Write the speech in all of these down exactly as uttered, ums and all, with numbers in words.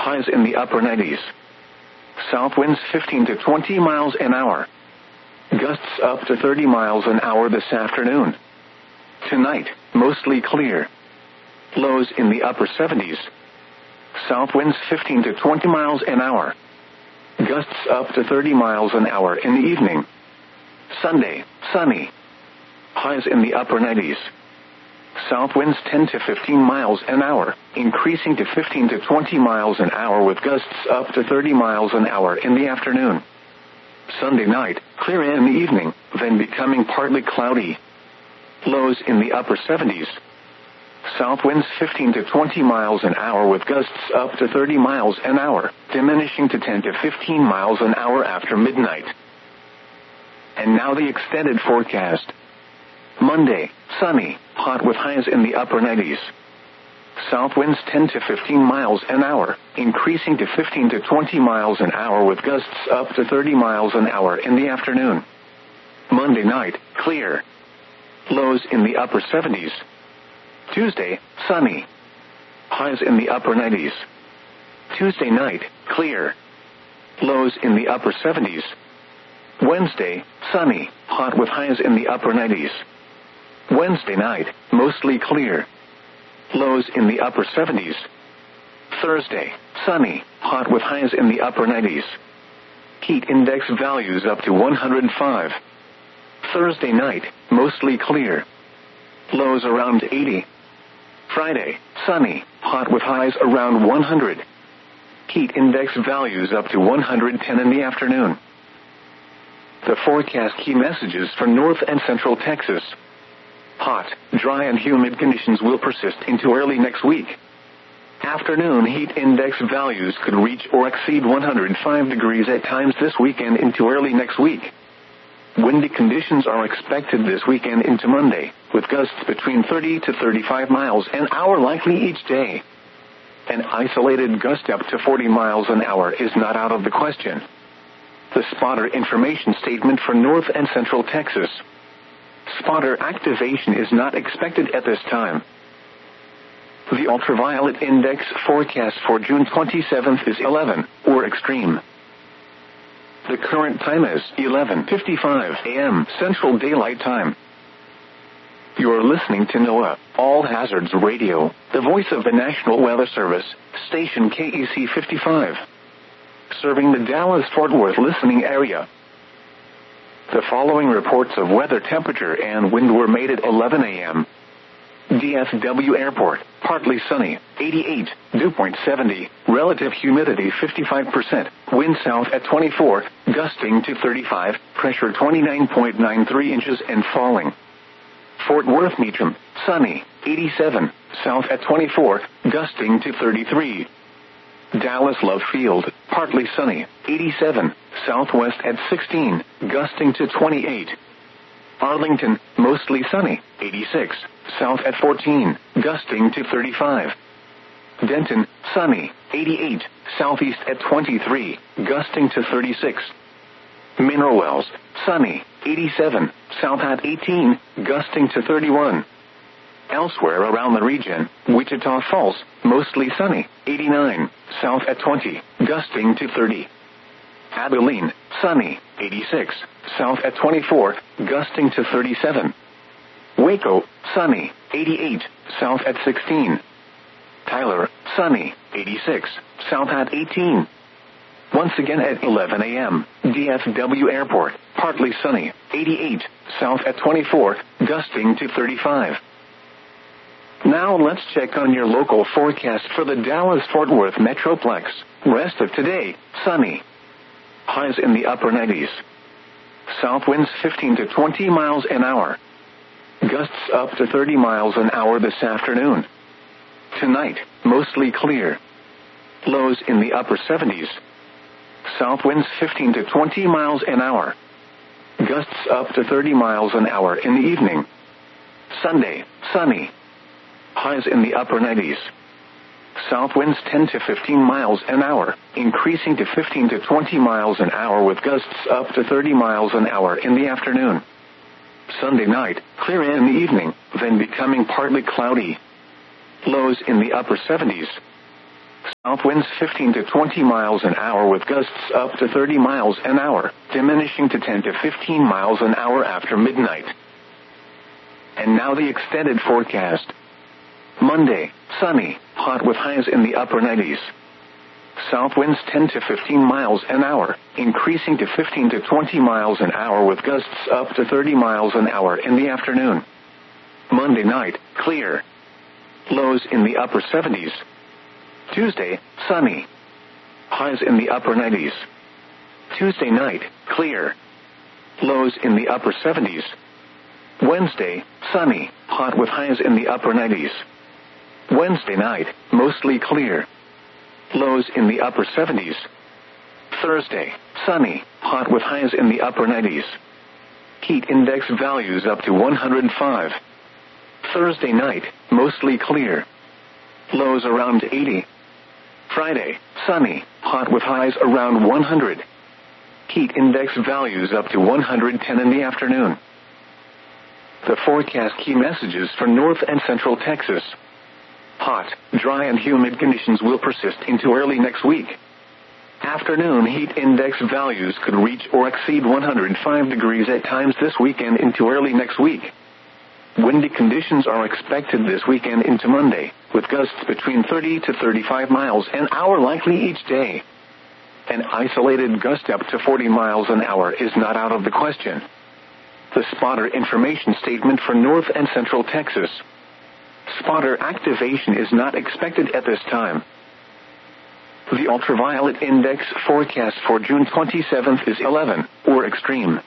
highs in the upper nineties. South winds fifteen to twenty miles an hour. Gusts up to thirty miles an hour this afternoon. Tonight, mostly clear. Lows in the upper seventies. South winds fifteen to twenty miles an hour. Gusts up to thirty miles an hour in the evening. Sunday, sunny. Highs in the upper nineties. South winds ten to fifteen miles an hour, increasing to fifteen to twenty miles an hour with gusts up to thirty miles an hour in the afternoon. Sunday night, clear in the evening, then becoming partly cloudy. Lows in the upper seventies. South winds fifteen to twenty miles an hour with gusts up to thirty miles an hour, diminishing to ten to fifteen miles an hour after midnight. And now the extended forecast. Monday, sunny, hot with highs in the upper nineties. South winds ten to fifteen miles an hour, increasing to fifteen to twenty miles an hour with gusts up to thirty miles an hour in the afternoon. Monday night, clear. Lows in the upper seventies. Tuesday, sunny. Highs in the upper nineties. Tuesday night, clear. Lows in the upper seventies. Wednesday, sunny, hot with highs in the upper nineties. Wednesday night, mostly clear. Lows in the upper seventies. Thursday, sunny, hot with highs in the upper nineties. Heat index values up to one hundred five. Thursday night, mostly clear. Lows around eighty. Friday, sunny, hot with highs around one hundred. Heat index values up to one hundred ten in the afternoon. The forecast key messages for North and Central Texas. Hot, dry and humid conditions will persist into early next week. Afternoon heat index values could reach or exceed one hundred five degrees at times this weekend into early next week. Windy conditions are expected this weekend into Monday, with gusts between thirty to thirty-five miles an hour likely each day. An isolated gust up to forty miles an hour is not out of the question. The spotter information statement for North and Central Texas. Spotter activation is not expected at this time. The ultraviolet index forecast for June twenty-seventh is eleven, or extreme. The current time is eleven fifty-five a.m. Central Daylight Time. You're listening to NOAA, All Hazards Radio, the voice of the National Weather Service, station K E C fifty-five. Serving the Dallas-Fort Worth listening area. The following reports of weather temperature and wind were made at eleven a.m. D F W Airport, partly sunny, eighty-eight, dew point seventy, relative humidity fifty-five percent, wind south at twenty-four, gusting to thirty-five, pressure twenty-nine point nine three inches and falling. Fort Worth Meacham, sunny, eighty-seven, south at twenty-four, gusting to thirty-three. Dallas Love Field, partly sunny, eighty-seven, southwest at sixteen, gusting to twenty-eight. Arlington, mostly sunny, eighty-six, south at fourteen, gusting to thirty-five. Denton, sunny, eighty-eight, southeast at twenty-three, gusting to thirty-six. Mineral Wells, sunny, eighty-seven, south at eighteen, gusting to thirty-one. Elsewhere around the region, Wichita Falls, mostly sunny, eighty-nine, south at twenty, gusting to thirty. Abilene, sunny, eighty-six, south at twenty-four, gusting to thirty-seven. Waco, sunny, eighty-eight, south at sixteen. Tyler, sunny, eighty-six, south at eighteen. Once again at eleven a.m., D F W Airport, partly sunny, eighty-eight, south at twenty-four, gusting to thirty-five. Now let's check on your local forecast for the Dallas-Fort Worth Metroplex. Rest of today, sunny. Highs in the upper nineties. South winds fifteen to twenty miles an hour. Gusts up to thirty miles an hour this afternoon. Tonight, mostly clear. Lows in the upper seventies. South winds fifteen to twenty miles an hour. Gusts up to thirty miles an hour in the evening. Sunday, sunny. Highs in the upper nineties. South winds ten to fifteen miles an hour, increasing to fifteen to twenty miles an hour with gusts up to thirty miles an hour in the afternoon. Sunday night, clear in the evening, then becoming partly cloudy. Lows in the upper seventies. South winds fifteen to twenty miles an hour with gusts up to thirty miles an hour, diminishing to ten to fifteen miles an hour after midnight. And now the extended forecast. Monday, sunny, hot with highs in the upper nineties. South winds ten to fifteen miles an hour, increasing to fifteen to twenty miles an hour with gusts up to thirty miles an hour in the afternoon. Monday night, clear. Lows in the upper seventies. Tuesday, sunny. Highs in the upper nineties. Tuesday night, clear. Lows in the upper seventies. Wednesday, sunny, hot with highs in the upper nineties. Wednesday night, mostly clear. Lows in the upper seventies. Thursday, sunny, hot with highs in the upper nineties. Heat index values up to one hundred five. Thursday night, mostly clear. Lows around eighty. Friday, sunny, hot with highs around one hundred. Heat index values up to one hundred ten in the afternoon. The forecast key messages for North and Central Texas. Hot, dry and humid conditions will persist into early next week. Afternoon heat index values could reach or exceed one hundred five degrees at times this weekend into early next week. Windy conditions are expected this weekend into Monday, with gusts between thirty to thirty-five miles an hour likely each day. An isolated gust up to forty miles an hour is not out of the question. The spotter information statement for North and Central Texas. Spotter activation is not expected at this time. The ultraviolet index forecast for June twenty-seventh is eleven, or extreme.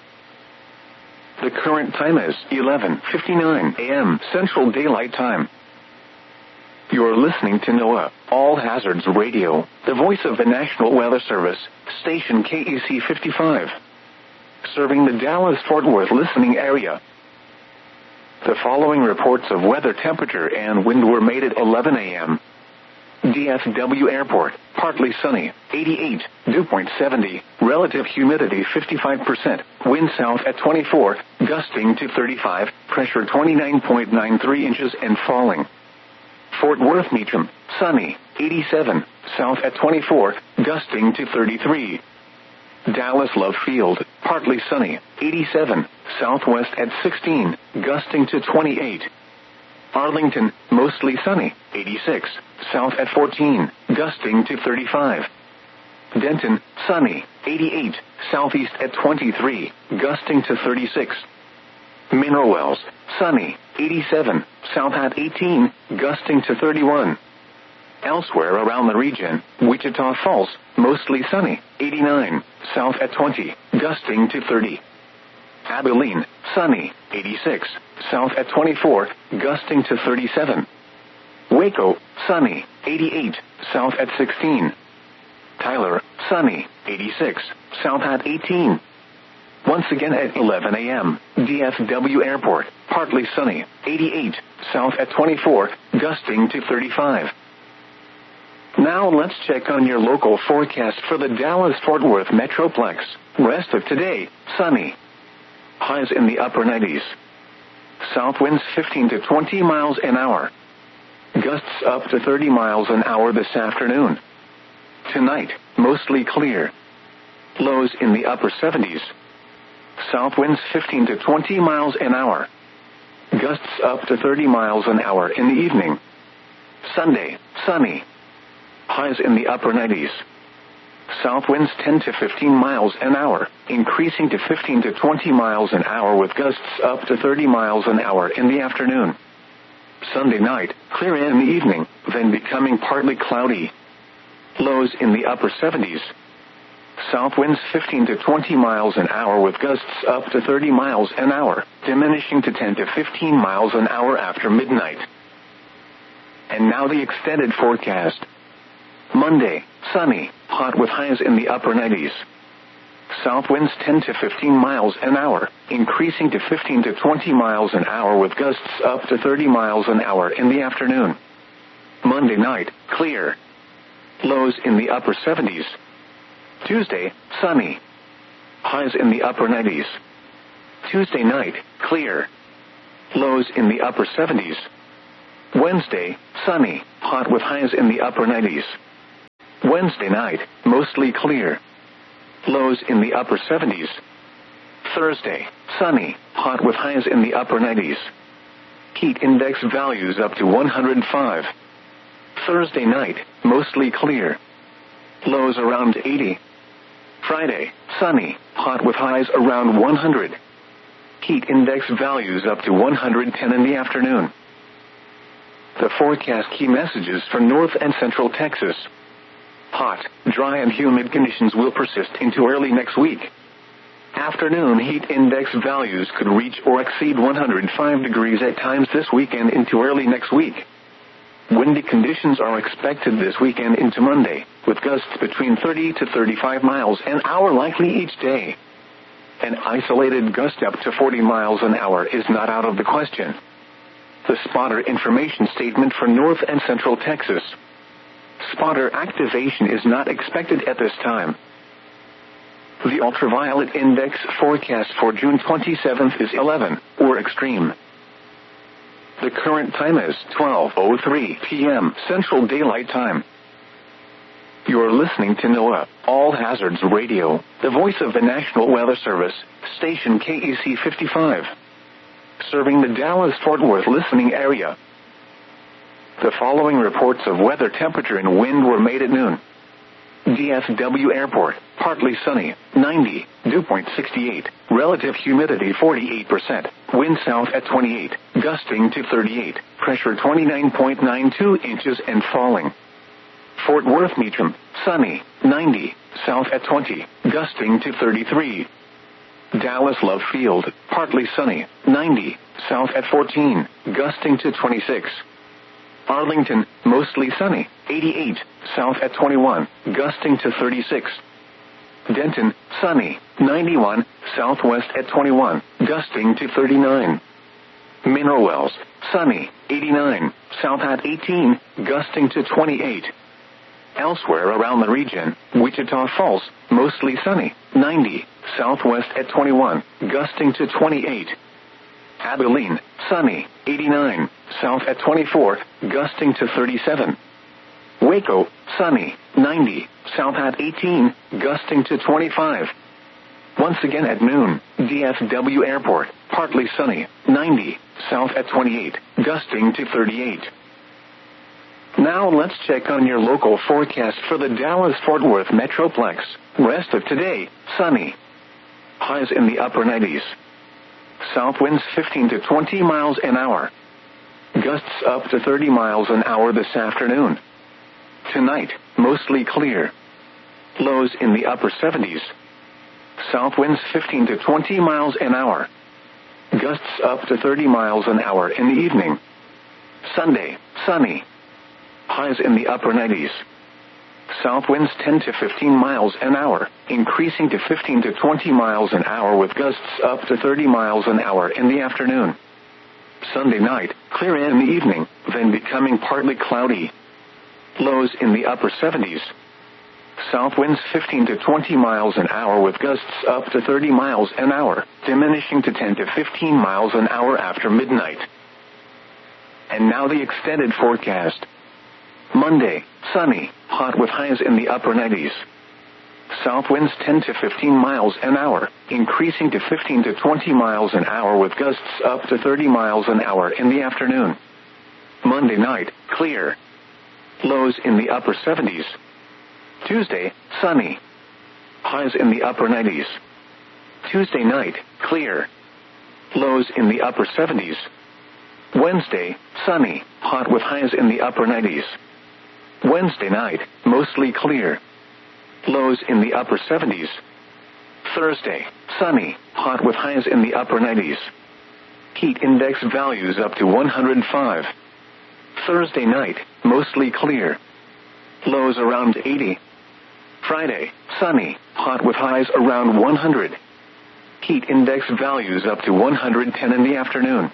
The current time is eleven fifty-nine a.m. Central Daylight Time. You're listening to NOAA, All Hazards Radio, the voice of the National Weather Service, station K E C fifty-five. Serving the Dallas-Fort Worth listening area. The following reports of weather temperature and wind were made at eleven a.m. D F W Airport, partly sunny, eighty-eight, dew point seventy, relative humidity fifty-five percent, wind south at twenty-four, gusting to thirty-five, pressure twenty-nine point nine three inches and falling. Fort Worth Meacham, sunny, eighty-seven, south at twenty-four, gusting to thirty-three. Dallas Love Field, partly sunny, eighty-seven, southwest at sixteen, gusting to twenty-eight. Arlington, mostly sunny, eighty-six, south at fourteen, gusting to thirty-five. Denton, sunny, eighty-eight, southeast at twenty-three, gusting to thirty-six. Mineral Wells, sunny, eighty-seven, south at eighteen, gusting to thirty-one. Elsewhere around the region, Wichita Falls, mostly sunny, eighty-nine, south at twenty, gusting to thirty. Abilene, sunny, eighty-six, south at twenty-four, gusting to thirty-seven. Waco, sunny, eighty-eight, south at sixteen. Tyler, sunny, eighty-six, south at eighteen. Once again at eleven a.m., D F W Airport, partly sunny, eighty-eight, south at twenty-four, gusting to thirty-five. Now let's check on your local forecast for the Dallas-Fort Worth Metroplex. Rest of today, sunny. Highs in the upper nineties. South winds fifteen to twenty miles an hour. Gusts up to thirty miles an hour this afternoon. Tonight, mostly clear. Lows in the upper seventies. South winds fifteen to twenty miles an hour. Gusts up to thirty miles an hour in the evening. Sunday, sunny. Highs in the upper nineties. South winds ten to fifteen miles an hour, increasing to fifteen to twenty miles an hour with gusts up to thirty miles an hour in the afternoon. Sunday night, clear in the evening, then becoming partly cloudy. Lows in the upper seventies. South winds fifteen to twenty miles an hour with gusts up to thirty miles an hour, diminishing to ten to fifteen miles an hour after midnight. And now the extended forecast. Monday, sunny, hot with highs in the upper nineties. South winds ten to fifteen miles an hour, increasing to fifteen to twenty miles an hour with gusts up to thirty miles an hour in the afternoon. Monday night, clear. Lows in the upper seventies. Tuesday, sunny. Highs in the upper nineties. Tuesday night, clear. Lows in the upper seventies. Wednesday, sunny, hot with highs in the upper nineties. Wednesday night, mostly clear. Lows in the upper seventies. Thursday, sunny, hot with highs in the upper nineties. Heat index values up to one hundred five. Thursday night, mostly clear. Lows around eighty. Friday, sunny, hot with highs around one hundred. Heat index values up to one hundred ten in the afternoon. The forecast key messages for North and Central Texas. Hot, dry and humid conditions will persist into early next week. Afternoon heat index values could reach or exceed one hundred five degrees at times this weekend into early next week. Windy conditions are expected this weekend into Monday, with gusts between thirty to thirty-five miles an hour likely each day. An isolated gust up to forty miles an hour is not out of the question. The spotter information statement for North and Central Texas. Spotter activation is not expected at this time. The ultraviolet index forecast for June twenty-seventh is eleven, or extreme. The current time is twelve oh three p.m. Central Daylight Time. You're listening to NOAA, All Hazards Radio, the voice of the National Weather Service, station K E C fifty-five. Serving the Dallas-Fort Worth listening area. The following reports of weather, temperature, and wind were made at noon. D F W Airport, partly sunny, ninety, dew point sixty-eight, relative humidity forty-eight percent, wind south at twenty-eight, gusting to thirty-eight, pressure twenty-nine point nine two inches and falling. Fort Worth Meacham, sunny, ninety, south at twenty, gusting to thirty-three. Dallas Love Field, partly sunny, ninety, south at fourteen, gusting to twenty-six. Arlington, mostly sunny, eighty-eight, south at twenty-one, gusting to thirty-six. Denton, sunny, ninety-one, southwest at twenty-one, gusting to thirty-nine. Mineral Wells, sunny, eighty-nine, south at eighteen, gusting to twenty-eight. Elsewhere around the region, Wichita Falls, mostly sunny, ninety, southwest at twenty-one, gusting to twenty-eight. Abilene, sunny, eighty-nine, south at twenty-four, gusting to thirty-seven. Waco, sunny, ninety, south at eighteen, gusting to twenty-five. Once again at noon, D F W Airport, partly sunny, ninety, south at twenty-eight, gusting to thirty-eight. Now let's check on your local forecast for the Dallas-Fort Worth Metroplex. Rest of today, sunny. Highs in the upper nineties. South winds fifteen to twenty miles an hour. Gusts up to thirty miles an hour this afternoon. Tonight, mostly clear. Lows in the upper seventies. South winds fifteen to twenty miles an hour. Gusts up to thirty miles an hour in the evening. Sunday, sunny. Highs in the upper nineties. South winds ten to fifteen miles an hour, increasing to fifteen to twenty miles an hour with gusts up to thirty miles an hour in the afternoon. Sunday night, clear in the evening, then becoming partly cloudy. Lows in the upper seventies. South winds fifteen to twenty miles an hour with gusts up to thirty miles an hour, diminishing to ten to fifteen miles an hour after midnight. And now the extended forecast. Monday, sunny, hot with highs in the upper nineties. South winds ten to fifteen miles an hour, increasing to fifteen to twenty miles an hour with gusts up to thirty miles an hour in the afternoon. Monday night, clear. Lows in the upper seventies. Tuesday, sunny. Highs in the upper nineties. Tuesday night, clear. Lows in the upper seventies. Wednesday, sunny, hot with highs in the upper nineties. Wednesday night, mostly clear. Lows in the upper seventies. Thursday, sunny, hot with highs in the upper nineties. Heat index values up to one hundred five. Thursday night, mostly clear. Lows around eighty. Friday, sunny, hot with highs around one hundred. Heat index values up to one hundred ten in the afternoon.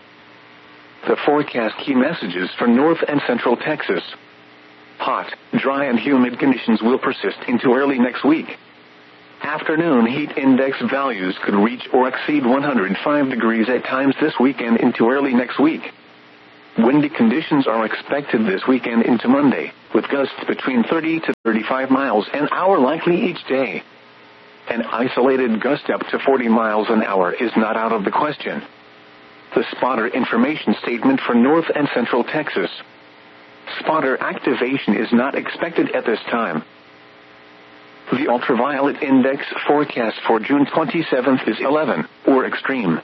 The forecast key messages for North and Central Texas. Hot, dry and humid conditions will persist into early next week. Afternoon heat index values could reach or exceed one hundred five degrees at times this weekend into early next week. Windy conditions are expected this weekend into Monday, with gusts between thirty to thirty-five miles an hour likely each day. An isolated gust up to forty miles an hour is not out of the question. The spotter information statement for North and Central Texas. Spotter activation is not expected at this time. The ultraviolet index forecast for June twenty-seventh is eleven, or extreme.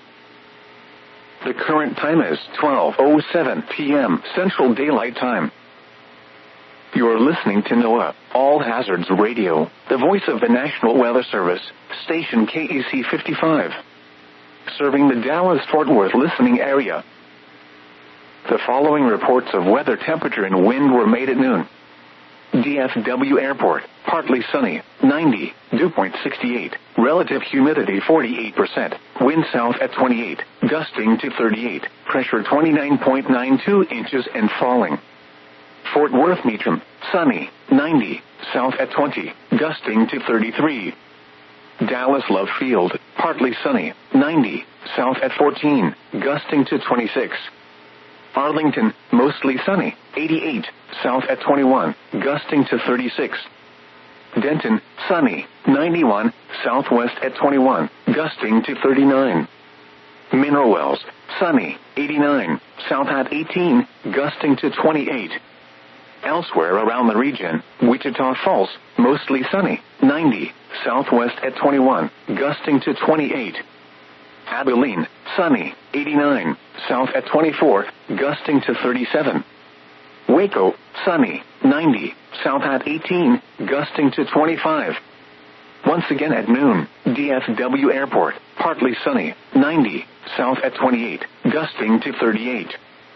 The current time is twelve oh seven p.m. Central Daylight Time. You are listening to NOAA, All Hazards Radio, the voice of the National Weather Service, station K E C fifty-five. Serving the Dallas-Fort Worth listening area. The following reports of weather, temperature, and wind were made at noon. D F W Airport, partly sunny, ninety, dew point sixty-eight, relative humidity forty-eight percent, wind south at twenty-eight, gusting to thirty-eight, pressure twenty-nine point nine two inches and falling. Fort Worth Meacham, sunny, ninety, south at twenty, gusting to thirty-three. Dallas Love Field, partly sunny, ninety, south at fourteen, gusting to twenty-six. Arlington, mostly sunny, eighty-eight, south at twenty-one, gusting to thirty-six. Denton, sunny, ninety-one, southwest at twenty-one, gusting to thirty-nine. Mineral Wells, sunny, eighty-nine, south at eighteen, gusting to twenty-eight. Elsewhere around the region, Wichita Falls, mostly sunny, ninety, southwest at twenty-one, gusting to twenty-eight. Abilene, sunny, eighty-nine, south at twenty-four, gusting to thirty-seven. Waco, sunny, ninety, south at eighteen, gusting to twenty-five. Once again at noon, D F W Airport, partly sunny, ninety, south at twenty-eight, gusting to thirty-eight.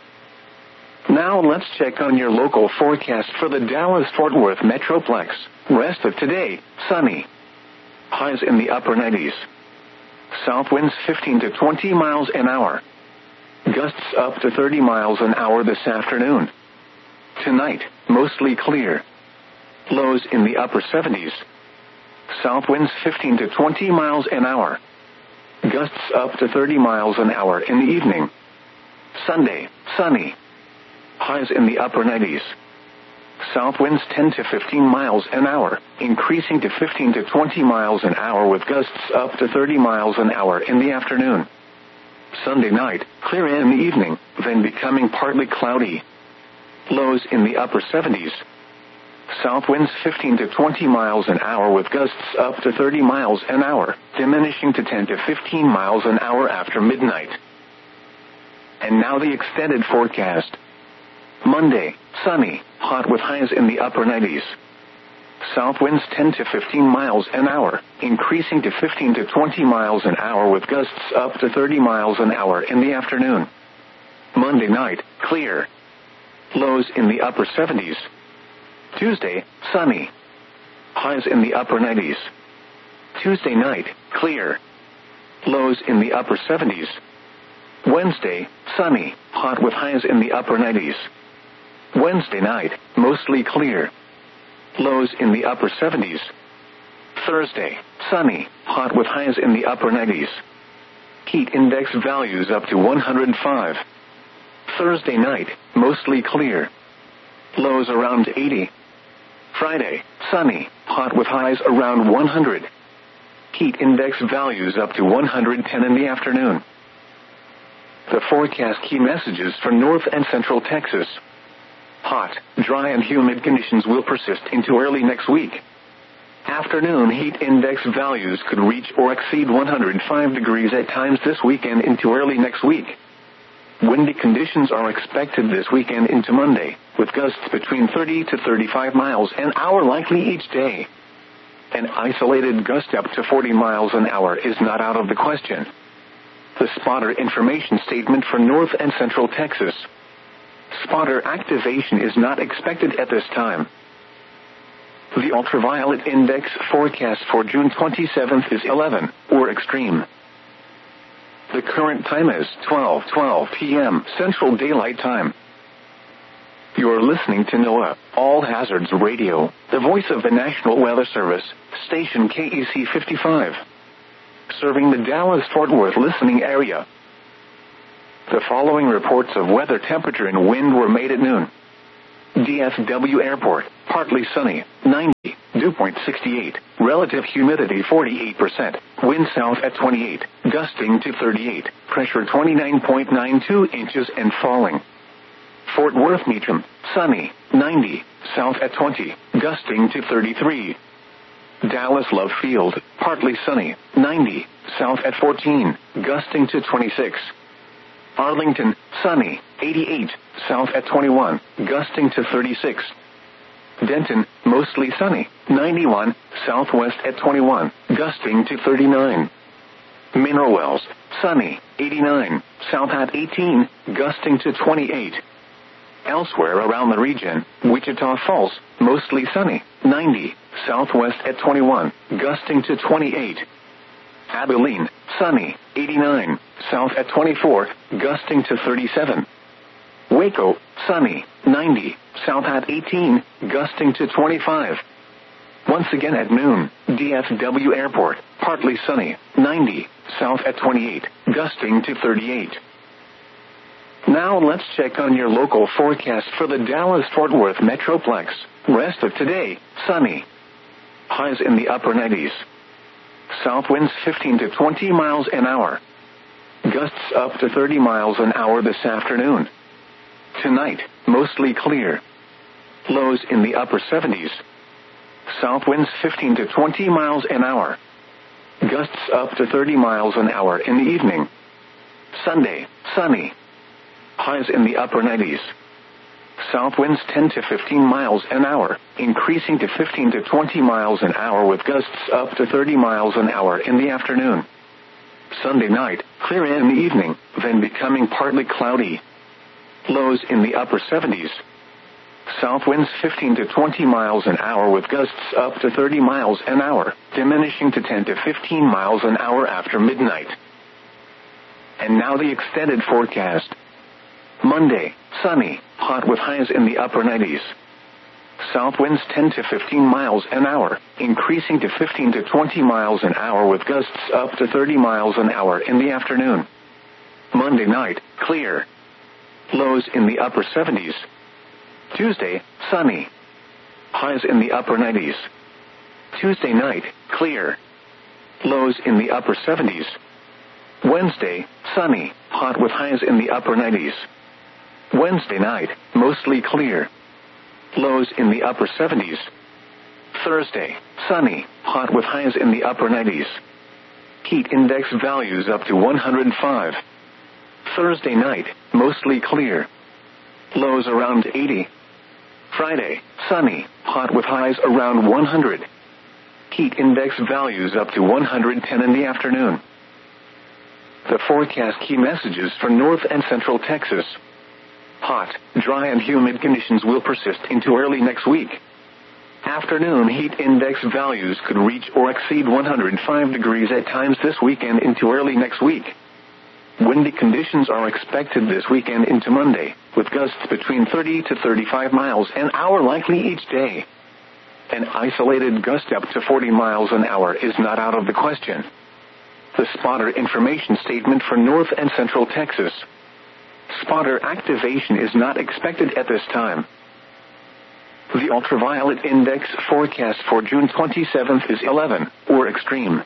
Now let's check on your local forecast for the Dallas-Fort Worth Metroplex. Rest of today, sunny. Highs in the upper nineties. South winds fifteen to twenty miles an hour. Gusts up to thirty miles an hour this afternoon. Tonight, mostly clear. Lows in the upper seventies. South winds fifteen to twenty miles an hour. Gusts up to thirty miles an hour in the evening. Sunday, sunny. Highs in the upper nineties. South winds ten to fifteen miles an hour, increasing to fifteen to twenty miles an hour with gusts up to thirty miles an hour in the afternoon. Sunday night, clear in the evening, then becoming partly cloudy. Lows in the upper seventies. South winds fifteen to twenty miles an hour with gusts up to thirty miles an hour, diminishing to ten to fifteen miles an hour after midnight. And now the extended forecast. Monday, sunny, hot with highs in the upper nineties. South winds ten to fifteen miles an hour, increasing to fifteen to twenty miles an hour with gusts up to thirty miles an hour in the afternoon. Monday night, clear. Lows in the upper seventies. Tuesday, sunny. Highs in the upper nineties. Tuesday night, clear. Lows in the upper seventies. Wednesday, sunny, hot with highs in the upper nineties. Wednesday night, mostly clear. Lows in the upper seventies. Thursday, sunny, hot with highs in the upper nineties. Heat index values up to one hundred five. Thursday night, mostly clear. Lows around eighty. Friday, sunny, hot with highs around one hundred. Heat index values up to one hundred ten in the afternoon. The forecast key messages for North and Central Texas. Hot, dry and humid conditions will persist into early next week. Afternoon heat index values could reach or exceed one hundred five degrees at times this weekend into early next week. Windy conditions are expected this weekend into Monday, with gusts between thirty to thirty-five miles an hour likely each day. An isolated gust up to forty miles an hour is not out of the question. The spotter information statement for North and Central Texas. Spotter activation is not expected at this time. The ultraviolet index forecast for June twenty-seventh is eleven, or extreme. The current time is twelve twelve p.m. Central Daylight Time. You are listening to NOAA, All Hazards Radio, the voice of the National Weather Service, station K E C fifty-five. Serving the Dallas-Fort Worth listening area. The following reports of weather, temperature, and wind were made at noon. D F W Airport, partly sunny, ninety, dew point sixty-eight, relative humidity forty-eight percent, wind south at twenty-eight, gusting to thirty-eight, pressure twenty-nine point nine two inches and falling. Fort Worth Meacham, sunny, ninety, south at twenty, gusting to thirty-three. Dallas Love Field, partly sunny, ninety, south at fourteen, gusting to twenty-six. Arlington, sunny, eighty-eight, south at twenty-one, gusting to thirty-six. Denton, mostly sunny, ninety-one, southwest at twenty-one, gusting to thirty-nine. Mineral Wells, sunny, eighty-nine, south at eighteen, gusting to twenty-eight. Elsewhere around the region, Wichita Falls, mostly sunny, ninety, southwest at twenty-one, gusting to twenty-eight. Abilene, sunny, eighty-nine, south at twenty-four, gusting to thirty-seven. Waco, sunny, ninety, south at eighteen, gusting to twenty-five. Once again at noon, D F W Airport, partly sunny, ninety, south at twenty-eight, gusting to thirty-eight. Now let's check on your local forecast for the Dallas-Fort Worth Metroplex. Rest of today, sunny. Highs in the upper nineties. South winds fifteen to twenty miles an hour. Gusts up to thirty miles an hour this afternoon. Tonight, mostly clear. Lows in the upper seventies. South winds fifteen to twenty miles an hour. Gusts up to thirty miles an hour in the evening. Sunday, sunny. Highs in the upper nineties. South winds ten to fifteen miles an hour, increasing to fifteen to twenty miles an hour with gusts up to thirty miles an hour in the afternoon. Sunday night, clear in the evening, then becoming partly cloudy. Lows in the upper seventies. South winds fifteen to twenty miles an hour with gusts up to thirty miles an hour, diminishing to ten to fifteen miles an hour after midnight. And now the extended forecast. Monday, sunny, hot with highs in the upper nineties. South winds ten to fifteen miles an hour, increasing to fifteen to twenty miles an hour with gusts up to thirty miles an hour in the afternoon. Monday night, clear. Lows in the upper seventies. Tuesday, sunny. Highs in the upper nineties. Tuesday night, clear. Lows in the upper seventies. Wednesday, sunny, hot with highs in the upper nineties. Wednesday night, mostly clear. Lows in the upper seventies. Thursday, sunny, hot with highs in the upper nineties. Heat index values up to one hundred five. Thursday night, mostly clear. Lows around eighty. Friday, sunny, hot with highs around one hundred. Heat index values up to one hundred ten in the afternoon. The forecast key messages for North and Central Texas. Hot, dry and humid conditions will persist into early next week. Afternoon heat index values could reach or exceed one hundred five degrees at times this weekend into early next week. Windy conditions are expected this weekend into Monday, with gusts between thirty to thirty-five miles an hour likely each day. An isolated gust up to forty miles an hour is not out of the question. The spotter information statement for North and Central Texas. Spotter activation is not expected at this time. The ultraviolet index forecast for June twenty-seventh is eleven, or extreme.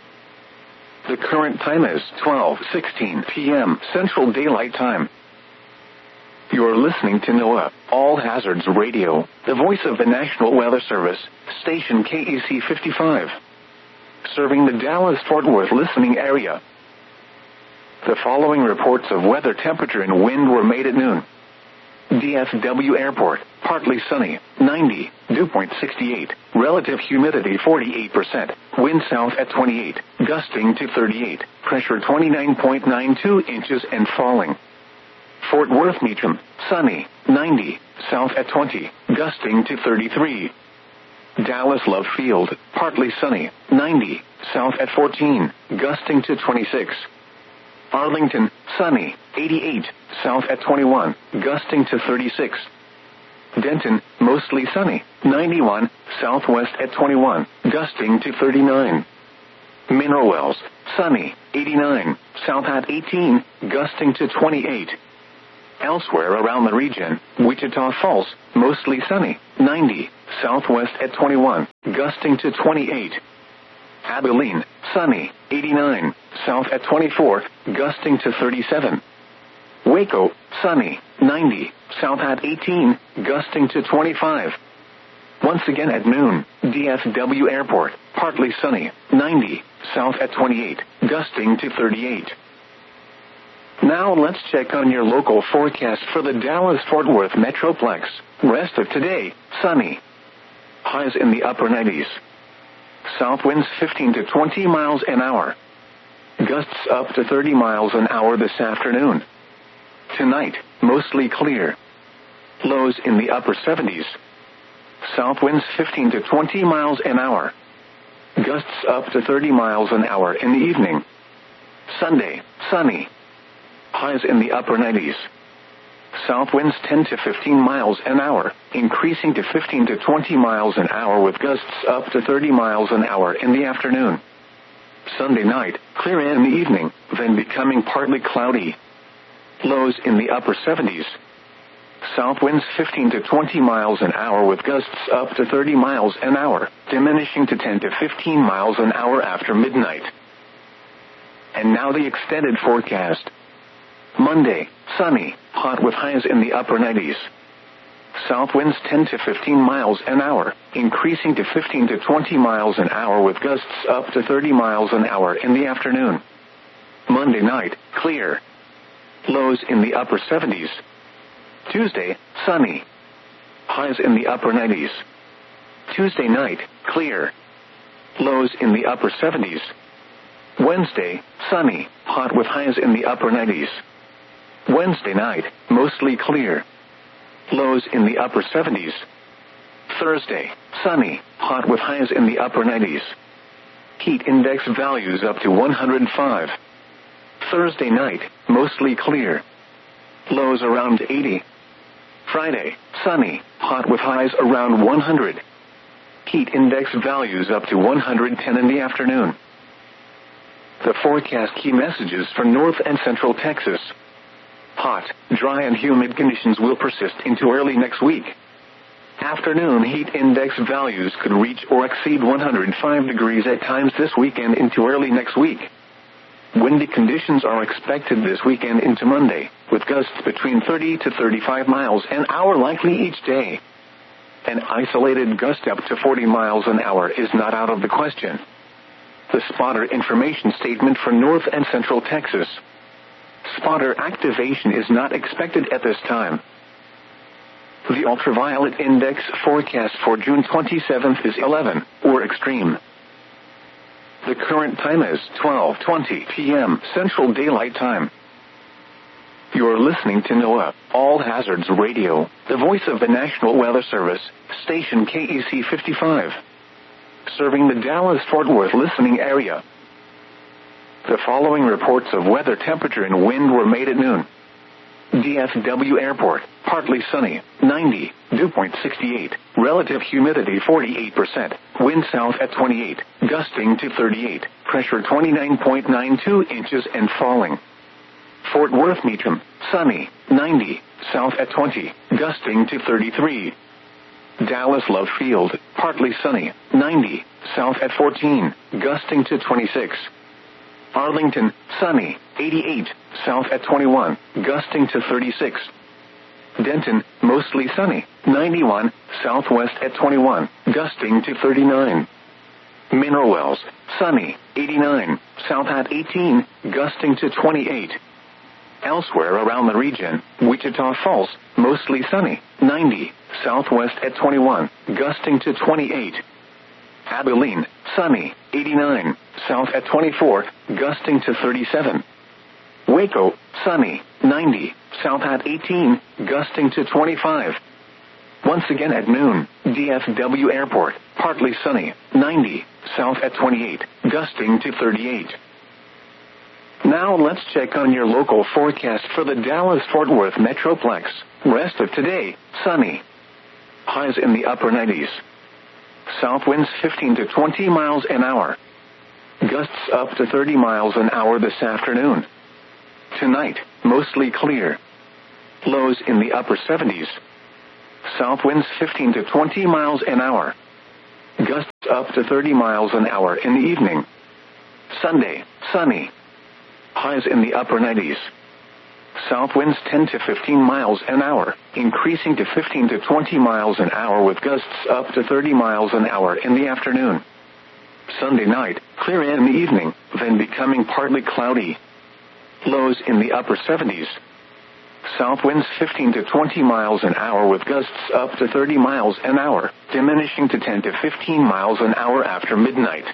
The current time is twelve sixteen p.m. Central Daylight Time. You're listening to NOAA, All Hazards Radio, the voice of the National Weather Service, station K E C fifty-five. Serving the Dallas-Fort Worth listening area. The following reports of weather, temperature, and wind were made at noon. D F W Airport, partly sunny, ninety, dew point sixty-eight, relative humidity forty-eight percent, wind south at twenty-eight, gusting to thirty-eight, pressure twenty-nine point nine two inches and falling. Fort Worth Meacham, sunny, ninety, south at twenty, gusting to thirty-three. Dallas Love Field, partly sunny, ninety, south at fourteen, gusting to twenty-six. Arlington, sunny, eighty-eight, south at twenty-one, gusting to thirty-six. Denton, mostly sunny, ninety-one, southwest at twenty-one, gusting to thirty-nine. Mineral Wells, sunny, eighty-nine, south at eighteen, gusting to twenty-eight. Elsewhere around the region, Wichita Falls, mostly sunny, ninety, southwest at twenty-one, gusting to twenty-eight. Abilene, sunny, eighty-nine, south at twenty-four, gusting to thirty-seven. Waco, sunny, ninety, south at eighteen, gusting to twenty-five. Once again at noon, D F W Airport, partly sunny, ninety, south at twenty-eight, gusting to thirty-eight. Now let's check on your local forecast for the Dallas-Fort Worth Metroplex. Rest of today, sunny. Highs in the upper nineties. South winds fifteen to twenty miles an hour. Gusts up to thirty miles an hour this afternoon. Tonight, mostly clear. Lows in the upper seventies. South winds fifteen to twenty miles an hour. Gusts up to thirty miles an hour in the evening. Sunday, sunny. Highs in the upper nineties. South winds ten to fifteen miles an hour, increasing to fifteen to twenty miles an hour with gusts up to thirty miles an hour in the afternoon. Sunday night, clear in the evening, then becoming partly cloudy. Lows in the upper seventies. South winds fifteen to twenty miles an hour with gusts up to thirty miles an hour, diminishing to ten to fifteen miles an hour after midnight. And now the extended forecast. Monday, sunny, hot with highs in the upper nineties. South winds ten to fifteen miles an hour, increasing to fifteen to twenty miles an hour with gusts up to thirty miles an hour in the afternoon. Monday night, clear. Lows in the upper seventies. Tuesday, sunny. Highs in the upper nineties. Tuesday night, clear. Lows in the upper seventies. Wednesday, sunny, hot with highs in the upper nineties. Wednesday night, mostly clear. Lows in the upper seventies. Thursday, sunny, hot with highs in the upper nineties. Heat index values up to one hundred five. Thursday night, mostly clear. Lows around eighty. Friday, sunny, hot with highs around one hundred. Heat index values up to one hundred ten in the afternoon. The forecast key messages for North and Central Texas. Hot, dry and humid conditions will persist into early next week. Afternoon heat index values could reach or exceed one hundred five degrees at times this weekend into early next week. Windy conditions are expected this weekend into Monday, with gusts between thirty to thirty-five miles an hour likely each day. An isolated gust up to forty miles an hour is not out of the question. The spotter information statement for North and Central Texas. Spotter activation is not expected at this time. The ultraviolet index forecast for June twenty-seventh is eleven, or extreme. The current time is twelve twenty p.m. Central Daylight Time. You're listening to NOAA, All Hazards Radio, the voice of the National Weather Service, station K E C fifty-five. Serving the Dallas-Fort Worth listening area. The following reports of weather temperature and wind were made at noon. D F W Airport, partly sunny, ninety, dew point sixty-eight, relative humidity forty-eight percent, wind south at twenty-eight, gusting to thirty-eight, pressure twenty-nine point nine two inches and falling. Fort Worth Meacham, sunny, ninety, south at twenty, gusting to thirty-three. Dallas Love Field, partly sunny, ninety, south at fourteen, gusting to twenty-six. Arlington, sunny, eighty-eight, south at twenty-one, gusting to thirty-six. Denton, mostly sunny, ninety-one, southwest at twenty-one, gusting to thirty-nine. Mineral Wells, sunny, eighty-nine, south at eighteen, gusting to twenty-eight. Elsewhere around the region, Wichita Falls, mostly sunny, ninety, southwest at twenty-one, gusting to twenty-eight. Abilene, sunny, eighty-nine, south at twenty-four, gusting to thirty-seven. Waco, sunny, ninety, south at eighteen, gusting to twenty-five. Once again at noon, D F W Airport, partly sunny, ninety, south at twenty-eight, gusting to thirty-eight. Now let's check on your local forecast for the Dallas-Fort Worth Metroplex. Rest of today, sunny. Highs in the upper nineties. South winds fifteen to twenty miles an hour. Gusts up to thirty miles an hour this afternoon. Tonight, mostly clear. Lows in the upper seventies. South winds fifteen to twenty miles an hour. Gusts up to thirty miles an hour in the evening. Sunday, sunny. Highs in the upper nineties. South winds ten to fifteen miles an hour, increasing to fifteen to twenty miles an hour with gusts up to thirty miles an hour in the afternoon. Sunday night, clear in the evening, then becoming partly cloudy. Lows in the upper seventies. South winds fifteen to twenty miles an hour with gusts up to thirty miles an hour, diminishing to ten to fifteen miles an hour after midnight.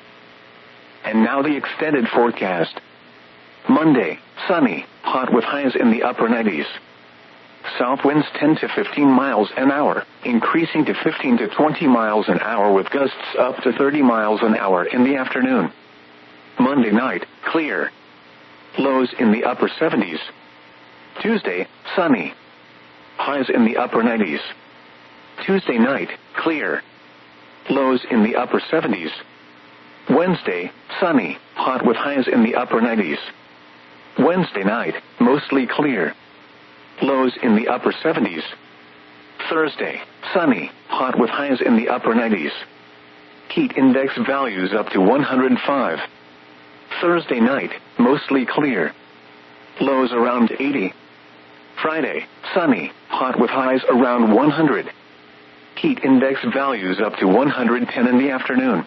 And now the extended forecast. Monday, sunny, hot with highs in the upper nineties. South winds ten to fifteen miles an hour, increasing to fifteen to twenty miles an hour with gusts up to thirty miles an hour in the afternoon. Monday night, clear. Lows in the upper seventies. Tuesday, sunny. Highs in the upper nineties. Tuesday night, clear. Lows in the upper seventies. Wednesday, sunny, hot with highs in the upper nineties. Wednesday night, mostly clear. Lows in the upper seventies. Thursday, sunny, hot with highs in the upper nineties. Heat index values up to one hundred five. Thursday night, mostly clear. Lows around eighty. Friday, sunny, hot with highs around one hundred. Heat index values up to one hundred ten in the afternoon.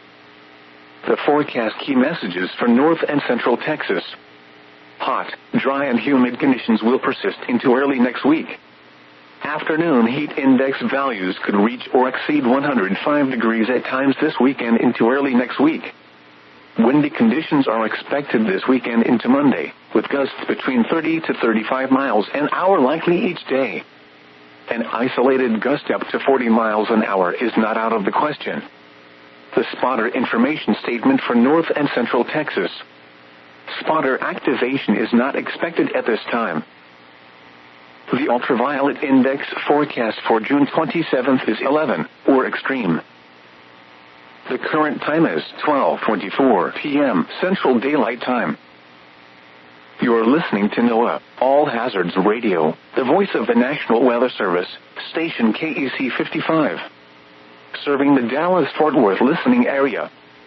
The forecast key messages for North and Central Texas. Hot, dry and humid conditions will persist into early next week. Afternoon heat index values could reach or exceed one hundred five degrees at times this weekend into early next week. Windy conditions are expected this weekend into Monday, with gusts between thirty to thirty-five miles an hour likely each day. An isolated gust up to forty miles an hour is not out of the question. The spotter information statement for North and Central Texas. Spotter activation is not expected at this time. The ultraviolet index forecast for June twenty-seventh is eleven, or extreme. The current time is twelve twenty-four p.m. Central Daylight Time. You're listening to NOAA, All Hazards Radio, the voice of the National Weather Service, station K E C fifty-five. Serving the Dallas-Fort Worth listening area.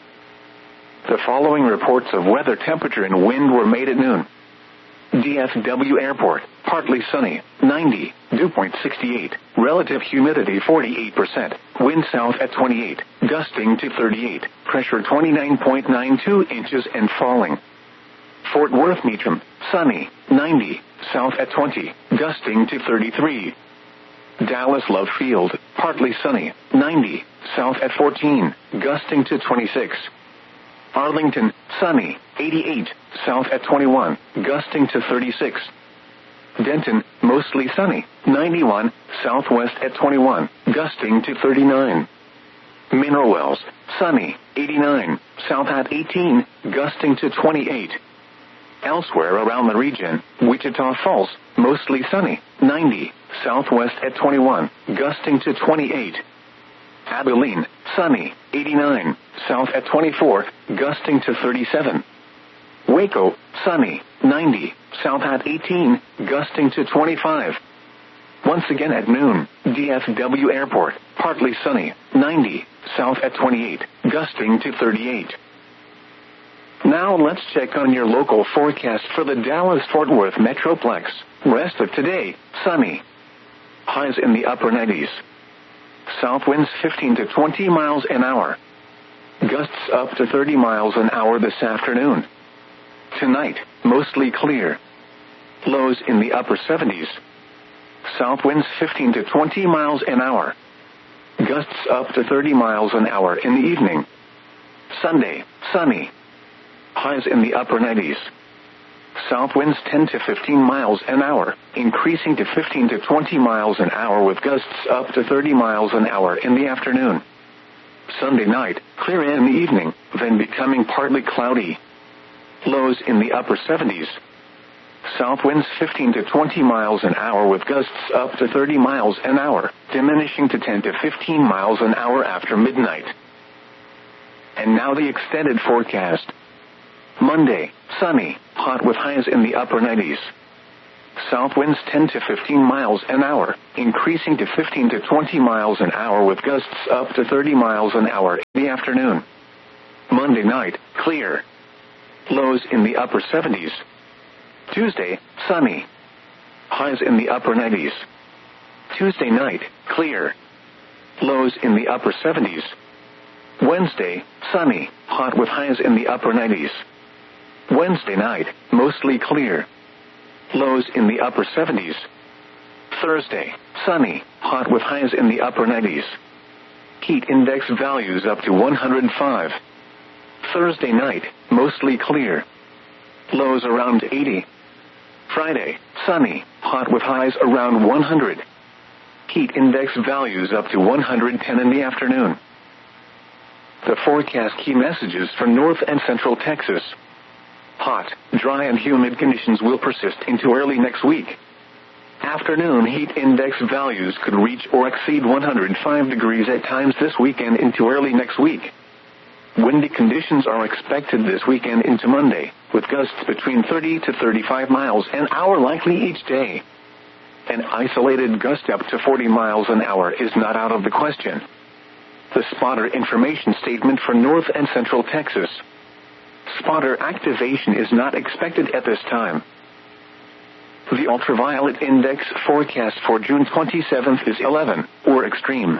The following reports of weather temperature and wind were made at noon. D F W Airport, partly sunny, ninety, dew point sixty-eight, relative humidity forty-eight percent, wind south at twenty-eight, gusting to thirty-eight, pressure twenty-nine point nine two inches and falling. Fort Worth Meacham, sunny, ninety, south at twenty, gusting to thirty-three. Dallas Love Field, partly sunny, ninety, south at fourteen, gusting to twenty-six. Arlington, sunny, eighty-eight, south at twenty-one, gusting to thirty-six. Denton, mostly sunny, ninety-one, southwest at twenty-one, gusting to thirty-nine. Mineral Wells, sunny, eighty-nine, south at eighteen, gusting to twenty-eight. Elsewhere around the region, Wichita Falls, mostly sunny, ninety, southwest at twenty-one, gusting to twenty-eight. Abilene, sunny, eighty-nine, south at twenty-four, gusting to thirty-seven. Waco, sunny, ninety, south at eighteen, gusting to twenty-five. Once again at noon, D F W Airport, partly sunny, ninety, south at twenty-eight, gusting to thirty-eight. Now let's check on your local forecast for the Dallas-Fort Worth Metroplex. Rest of today, sunny. Highs in the upper nineties. South winds fifteen to twenty miles an hour. Gusts up to thirty miles an hour this afternoon. Tonight, mostly clear. Lows in the upper seventies. South winds fifteen to twenty miles an hour. Gusts up to thirty miles an hour in the evening. Sunday, sunny. Highs in the upper nineties. South winds ten to fifteen miles an hour, increasing to fifteen to twenty miles an hour with gusts up to thirty miles an hour in the afternoon. Sunday night, clear in the evening, then becoming partly cloudy. Lows in the upper seventies. South winds fifteen to twenty miles an hour with gusts up to thirty miles an hour, diminishing to ten to fifteen miles an hour after midnight. And now the extended forecast. Monday, sunny, hot with highs in the upper nineties. south winds ten to fifteen miles an hour, increasing to fifteen to twenty miles an hour with gusts up to thirty miles an hour in the afternoon. Monday night, clear. Lows in the upper seventies. Tuesday, sunny. Highs in the upper nineties. Tuesday night, clear. Lows in the upper seventies. Wednesday, sunny, hot with highs in the upper nineties. Wednesday night, mostly clear. Lows in the upper seventies. Thursday, sunny, hot with highs in the upper nineties. Heat index values up to one hundred five. Thursday night, mostly clear. Lows around eighty. Friday, sunny, hot with highs around one hundred. Heat index values up to one hundred ten in the afternoon. The forecast key messages for North and Central Texas. Hot, dry and humid conditions will persist into early next week. Afternoon heat index values could reach or exceed one hundred five degrees at times this weekend into early next week. Windy conditions are expected this weekend into Monday, with gusts between thirty to thirty-five miles an hour likely each day. An isolated gust up to forty miles an hour is not out of the question. The spotter information statement for North and Central Texas. Spotter activation is not expected at this time. The ultraviolet index forecast for June twenty-seventh is eleven, or extreme.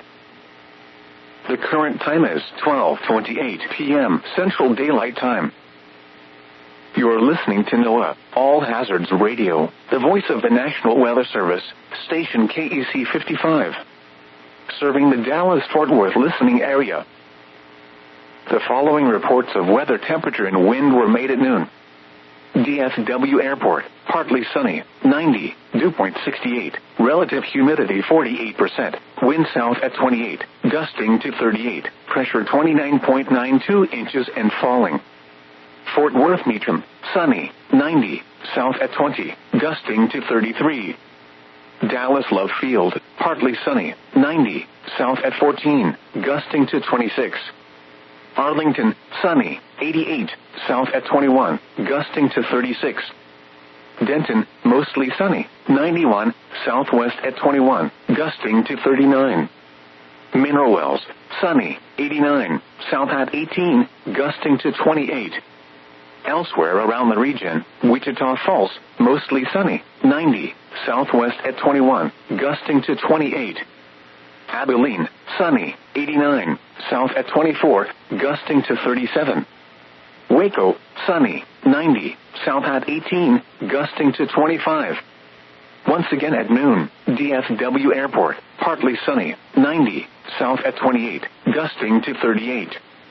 The current time is twelve twenty-eight p.m. Central Daylight Time. You're listening to NOAA, All Hazards Radio, the voice of the National Weather Service, station K E C fifty-five. Serving the Dallas-Fort Worth listening area. The following reports of weather, temperature, and wind were made at noon. D F W Airport, partly sunny, ninety, dew point sixty-eight, relative humidity forty-eight percent, wind south at twenty-eight, gusting to thirty-eight, pressure twenty-nine point nine two inches and falling. Fort Worth Meacham, sunny, ninety, south at twenty, gusting to thirty-three. Dallas Love Field, partly sunny, ninety, south at fourteen, gusting to twenty-six. Arlington, sunny, eighty-eight, south at twenty-one, gusting to thirty-six. Denton, mostly sunny, ninety-one, southwest at twenty-one, gusting to thirty-nine. Mineral Wells, sunny, eighty-nine, south at eighteen, gusting to twenty-eight. Elsewhere around the region, Wichita Falls, mostly sunny, ninety, southwest at twenty-one, gusting to twenty-eight. Abilene, sunny, eighty-nine, south at twenty-four, gusting to thirty-seven. Waco, sunny, ninety, south at eighteen, gusting to twenty-five. Once again at noon, D F W Airport, partly sunny, ninety, south at twenty-eight, gusting to thirty-eight.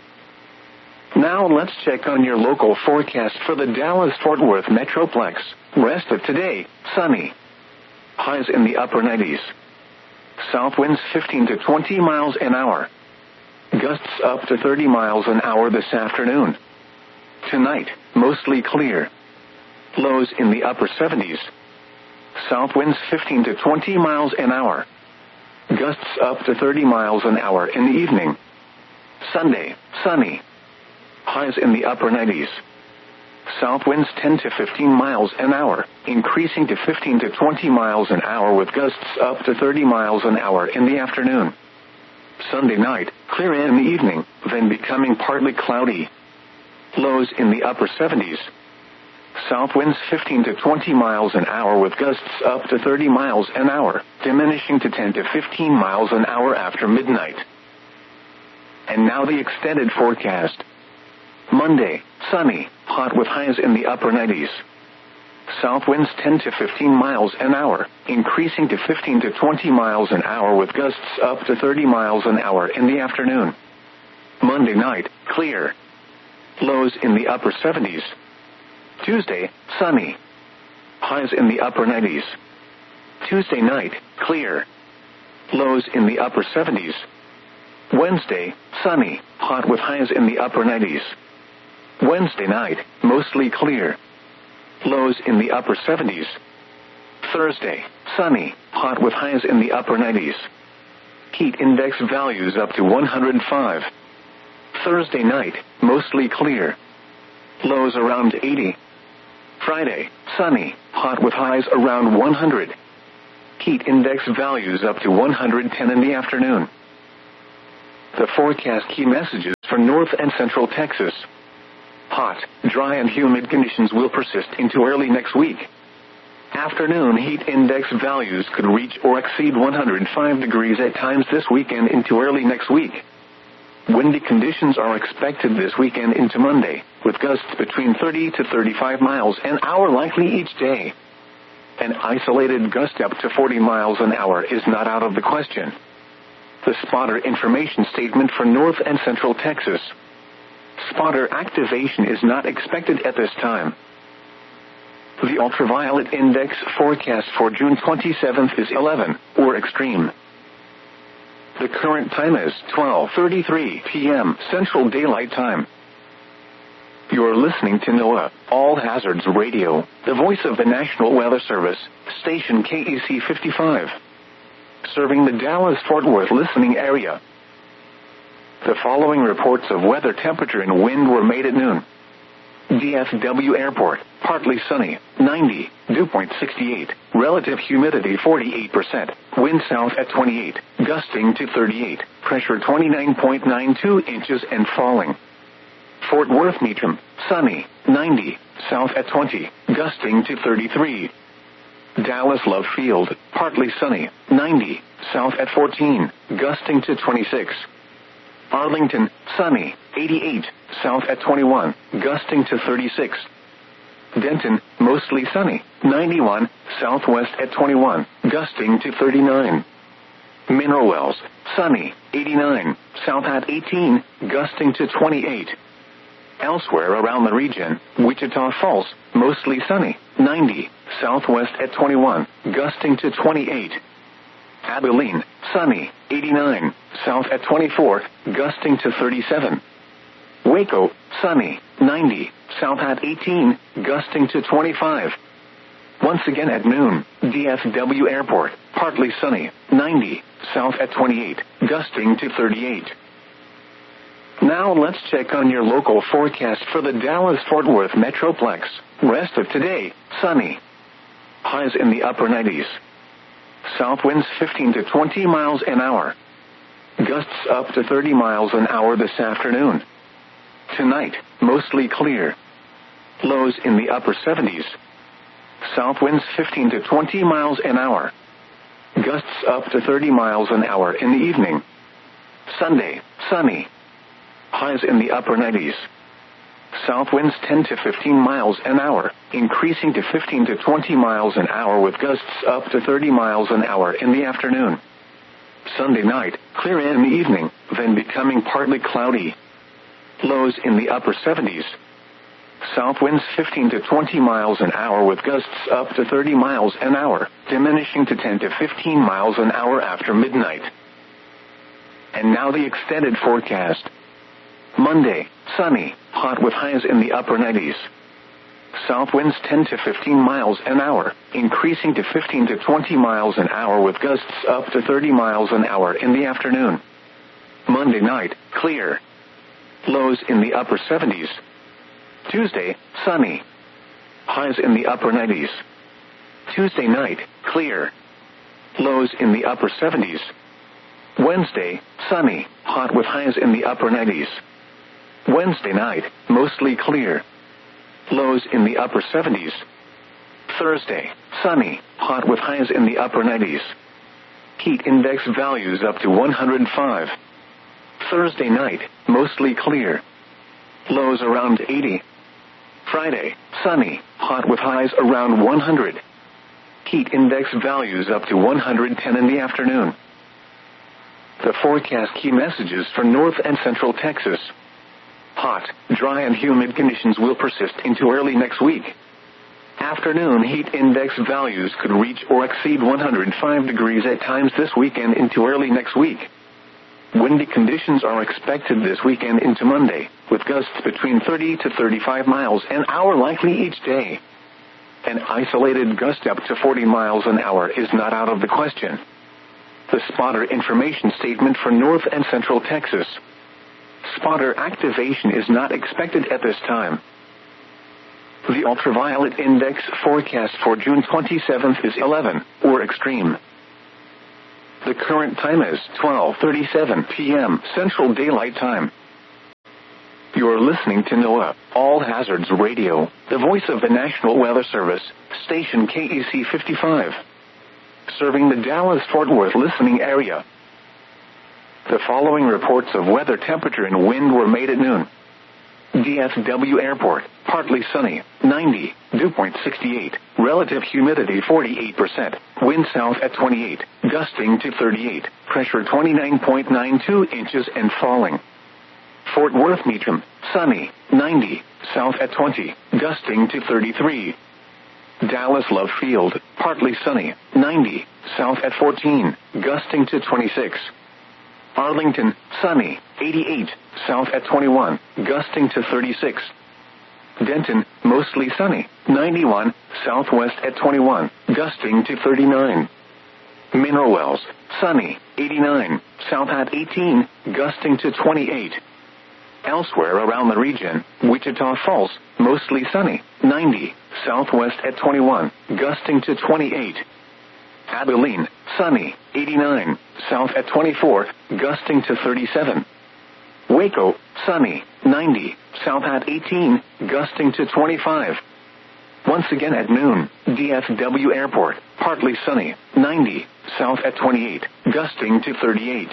Now let's check on your local forecast for the Dallas-Fort Worth Metroplex. Rest of today, sunny. Highs in the upper nineties. South winds fifteen to twenty miles an hour. Gusts up to thirty miles an hour this afternoon. Tonight, mostly clear. Lows in the upper seventies. South winds fifteen to twenty miles an hour. Gusts up to thirty miles an hour in the evening. Sunday, sunny. Highs in the upper nineties. South winds ten to fifteen miles an hour, increasing to fifteen to twenty miles an hour with gusts up to thirty miles an hour in the afternoon. Sunday night, clear in the evening, then becoming partly cloudy. Lows in the upper seventies. South winds fifteen to twenty miles an hour with gusts up to thirty miles an hour, diminishing to ten to fifteen miles an hour after midnight. And now the extended forecast. Monday, sunny, hot with highs in the upper nineties. South winds ten to fifteen miles an hour, increasing to fifteen to twenty miles an hour with gusts up to thirty miles an hour in the afternoon. Monday night, clear. Lows in the upper seventies. Tuesday, sunny. Highs in the upper nineties. Tuesday night, clear. Lows in the upper seventies. Wednesday, sunny, hot with highs in the upper nineties. Wednesday night, mostly clear. Lows in the upper seventies. Thursday, sunny, hot with highs in the upper nineties. Heat index values up to one hundred five. Thursday night, mostly clear. Lows around eighty. Friday, sunny, hot with highs around one hundred. Heat index values up to one hundred ten in the afternoon. The forecast key messages for North and Central Texas. Hot, dry and humid conditions will persist into early next week. Afternoon heat index values could reach or exceed one hundred five degrees at times this weekend into early next week. Windy conditions are expected this weekend into Monday, with gusts between thirty to thirty-five miles an hour likely each day. An isolated gust up to forty miles an hour is not out of the question. The spotter information statement for North and Central Texas. Spotter activation is not expected at this time. The ultraviolet index forecast for June twenty-seventh is eleven, or extreme. The current time is twelve thirty-three p.m. Central Daylight Time. You're listening to NOAA, All Hazards Radio, the voice of the National Weather Service, station K E C fifty-five. Serving the Dallas-Fort Worth listening area. The following reports of weather, temperature, and wind were made at noon. D F W Airport, partly sunny, ninety, dew point sixty-eight, relative humidity forty-eight percent, wind south at twenty-eight, gusting to thirty-eight, pressure twenty-nine point nine two inches and falling. Fort Worth Meacham, sunny, ninety, south at twenty, gusting to thirty-three. Dallas Love Field, partly sunny, ninety, south at fourteen, gusting to twenty-six. Arlington, sunny, eighty-eight, south at twenty-one, gusting to thirty-six. Denton, mostly sunny, ninety-one, southwest at twenty-one, gusting to thirty-nine. Mineral Wells, sunny, eighty-nine, south at eighteen, gusting to twenty-eight. Elsewhere around the region, Wichita Falls, mostly sunny, ninety, southwest at twenty-one, gusting to twenty-eight. Abilene, sunny, eighty-nine, south at twenty-four, gusting to thirty-seven. Waco, sunny, ninety, south at eighteen, gusting to twenty-five. Once again at noon, D F W Airport, partly sunny, ninety, south at twenty-eight, gusting to thirty-eight. Now let's check on your local forecast for the Dallas-Fort Worth Metroplex. Rest of today, sunny. Highs in the upper nineties. South winds fifteen to twenty miles an hour. Gusts up to thirty miles an hour this afternoon. Tonight, mostly clear. Lows in the upper seventies. South winds fifteen to twenty miles an hour. Gusts up to thirty miles an hour in the evening. Sunday, sunny. Highs in the upper nineties. South winds ten to fifteen miles an hour, increasing to fifteen to twenty miles an hour with gusts up to thirty miles an hour in the afternoon. Sunday night, clear in the evening, then becoming partly cloudy. Lows in the upper seventies. South winds fifteen to twenty miles an hour with gusts up to thirty miles an hour, diminishing to ten to fifteen miles an hour after midnight. And now the extended forecast. Monday, sunny, hot with highs in the upper nineties. South winds ten to fifteen miles an hour, increasing to fifteen to twenty miles an hour with gusts up to thirty miles an hour in the afternoon. Monday night, clear. Lows in the upper seventies. Tuesday, sunny. Highs in the upper nineties. Tuesday night, clear. Lows in the upper seventies. Wednesday, sunny, hot with highs in the upper nineties. Wednesday night, mostly clear. Lows in the upper seventies. Thursday, sunny, hot with highs in the upper nineties. Heat index values up to one hundred five. Thursday night, mostly clear. Lows around eighty. Friday, sunny, hot with highs around one hundred. Heat index values up to one hundred ten in the afternoon. The forecast key messages for North and Central Texas. Hot, dry and humid conditions will persist into early next week. Afternoon heat index values could reach or exceed one hundred five degrees at times this weekend into early next week. Windy conditions are expected this weekend into Monday, with gusts between thirty to thirty-five miles an hour likely each day. An isolated gust up to forty miles an hour is not out of the question. The spotter information statement for North and Central Texas. Spotter activation is not expected at this time. The ultraviolet index forecast for June twenty-seventh is eleven, or extreme. The current time is twelve thirty-seven p.m. Central Daylight Time. You're listening to NOAA, All Hazards Radio, the voice of the National Weather Service, station K E C fifty-five. Serving the Dallas-Fort Worth listening area. The following reports of weather, temperature, and wind were made at noon. D F W Airport, partly sunny, ninety, dew point sixty-eight, relative humidity forty-eight percent, wind south at twenty-eight, gusting to thirty-eight, pressure twenty-nine point nine two inches and falling. Fort Worth Meacham, sunny, ninety, south at twenty, gusting to thirty-three. Dallas Love Field, partly sunny, ninety, south at fourteen, gusting to twenty-six. Arlington, sunny, eighty-eight, south at twenty-one, gusting to thirty-six. Denton, mostly sunny, ninety-one, southwest at twenty-one, gusting to thirty-nine. Mineral Wells, sunny, eighty-nine, south at eighteen, gusting to twenty-eight. Elsewhere around the region, Wichita Falls, mostly sunny, ninety, southwest at twenty-one, gusting to twenty-eight. Abilene, sunny, eighty-nine, south at twenty-four, gusting to thirty-seven. Waco, sunny, ninety, south at eighteen, gusting to twenty-five. Once again at noon, D F W Airport, partly sunny, ninety, south at twenty-eight, gusting to thirty-eight.